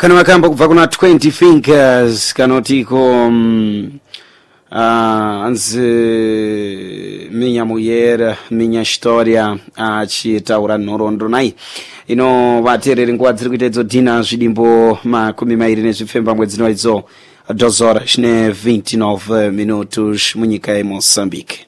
kana makamba kubva kuna 20 fingers kanotiko anzi minha mulher minha história achitaura nhoroondo nai ino vateereri nguva dziri kuita idzo dhina zvidimbo 20 mwedzi no idzo 2 horas ne 29 minutos munyika yeMoçambique.